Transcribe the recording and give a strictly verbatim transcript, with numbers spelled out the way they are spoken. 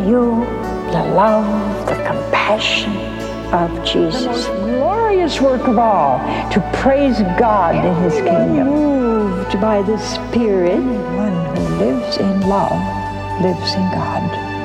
in you the love, the compassion of Jesus. The most glorious work of all, to praise God in His kingdom. Moved by the Spirit, anyone who lives in love lives in God.